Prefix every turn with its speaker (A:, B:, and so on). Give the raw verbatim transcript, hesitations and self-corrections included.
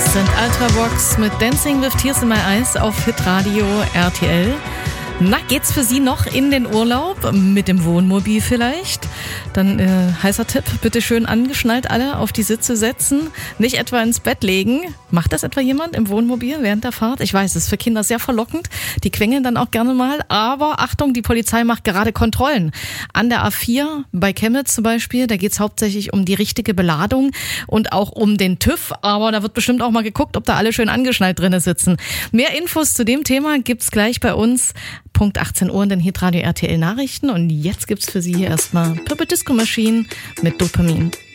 A: Das sind Ultravox mit Dancing with Tears in My Eyes auf Hitradio R T L. Na, geht's für Sie noch in den Urlaub? Mit dem Wohnmobil vielleicht? Dann äh, heißer Tipp, bitte schön angeschnallt alle auf die Sitze setzen. Nicht etwa ins Bett legen. Macht das etwa jemand im Wohnmobil während der Fahrt? Ich weiß, es ist für Kinder sehr verlockend. Die quengeln dann auch gerne mal. Aber Achtung, die Polizei macht gerade Kontrollen. An der A vier bei Chemnitz zum Beispiel, da geht's hauptsächlich um die richtige Beladung und auch um den TÜV. Aber da wird bestimmt auch mal geguckt, ob da alle schön angeschnallt drinnen sitzen. Mehr Infos zu dem Thema gibt's gleich bei uns. Punkt achtzehn Uhr in den Hitradio R T L Nachrichten. Und jetzt gibt's für Sie hier erstmal Purple Disco Machine mit Dopamin.